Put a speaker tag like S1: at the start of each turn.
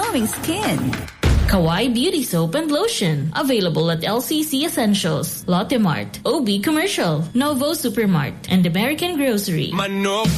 S1: glowing skin.
S2: Kawaii Beauty Soap and Lotion. Available at LCC Essentials, Lotte Mart, OB Commercial, Novo Supermart, and American Grocery.
S3: Manok